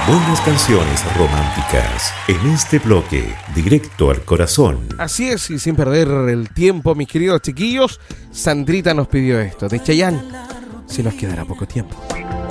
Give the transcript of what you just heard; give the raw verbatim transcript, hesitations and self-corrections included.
Buenas canciones románticas en este bloque, directo al corazón. Así es, y sin perder el tiempo, mis queridos chiquillos, Sandrita nos pidió esto, de Chayanne, si nos quedará poco tiempo.